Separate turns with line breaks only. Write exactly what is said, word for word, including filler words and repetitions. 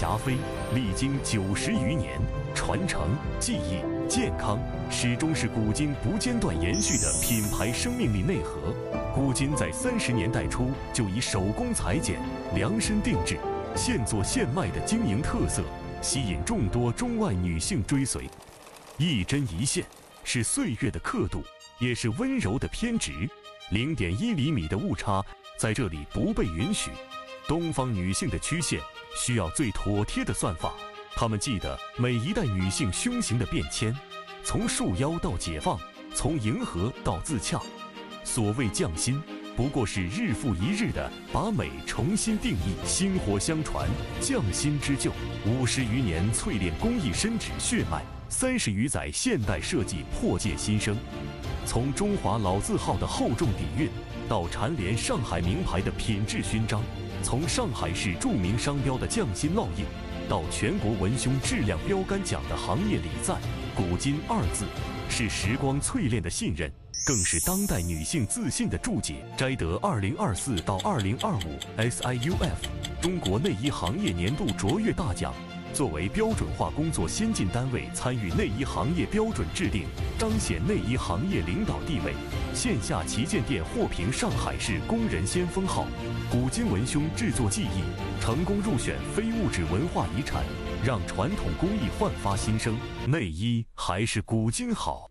霞飞，历经九十余年，传承、技艺、健康，始终是古今不间断延续的品牌生命力内核。古今在三十年代初就以手工裁剪、量身定制、现做现卖的经营特色，吸引众多中外女性追随。一针一线，是岁月的刻度，也是温柔的偏执。零点一厘米的误差，在这里不被允许。东方女性的曲线需要最妥帖的算法，她们记得每一代女性胸型的变迁，从束腰到解放，从迎合到自洽。所谓匠心，不过是日复一日的把美重新定义，薪火相传，匠心织就。五十余年淬炼工艺深植血脉，三十余载现代设计破界新生。从中华老字号的厚重底蕴，到蝉联上海名牌的品质勋章；从上海市著名商标的匠心烙印，到全国文胸质量标杆奖的行业礼赞。古今二字，是时光淬炼的信任，更是当代女性自信的注解。摘得二零二四到二零二五 S I U F 中国内衣行业年度卓越大奖。作为标准化工作先进单位，参与内衣行业标准制定，彰显内衣行业领导地位。线下旗舰店获评上海市工人先锋号。古今文胸制作技艺成功入选非物质文化遗产，让传统工艺焕发新生。内衣还是古今好。